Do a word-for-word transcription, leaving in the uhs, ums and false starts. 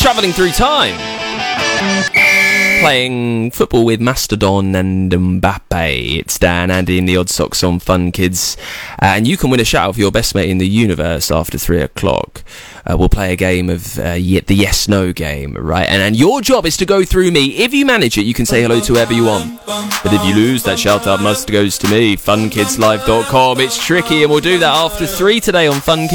travelling through time. Playing football with Mastodon and Mbappe. It's Dan, Andy and the Odd Socks on Fun Kids. Uh, and you can win a shout of your best mate in the universe after three o'clock. Uh, we'll play a game of uh, ye- the yes-no game, right? And, and your job is to go through me. If you manage it, you can say hello to whoever you want. But if you lose, that shout-out must goes to me, fun kids live dot com. It's tricky, and we'll do that after three today on Fun Kids.